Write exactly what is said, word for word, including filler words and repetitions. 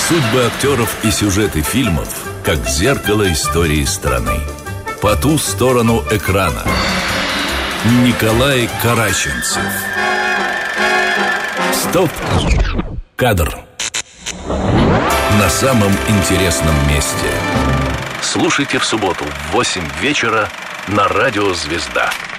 Судьбы актеров и сюжеты фильмов, как зеркало истории страны. По ту сторону экрана. Николай Караченцев. Стоп! Кадр. На самом интересном месте. Слушайте в субботу в восемь вечера на радио «Звезда».